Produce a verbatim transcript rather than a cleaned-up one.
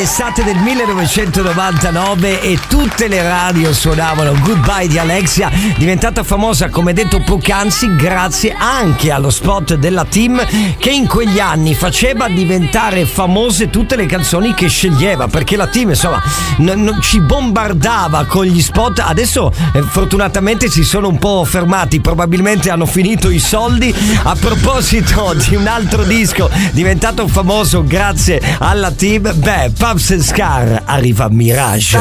l'estate del millenovecentonovantanove e tutte le radio suonavano Goodbye di Alexia, diventata famosa, come detto poc'anzi, grazie anche allo spot della Team, che in quegli anni faceva diventare famose tutte le canzoni che sceglieva, perché la Team insomma non, non ci bombardava con gli spot. Adesso eh, fortunatamente si sono un po' fermati, probabilmente hanno finito i soldi. A proposito di un altro disco diventato famoso grazie alla Team, beh, Pubs and Scar, arriva Mirage.